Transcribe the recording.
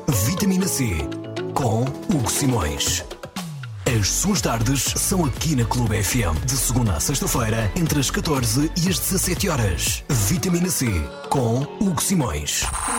Vitamina C, com Hugo Simões. As suas tardes são aqui na Clube FM, de segunda a sexta-feira, entre as 14 e as 17 horas. Vitamina C, com Hugo Simões.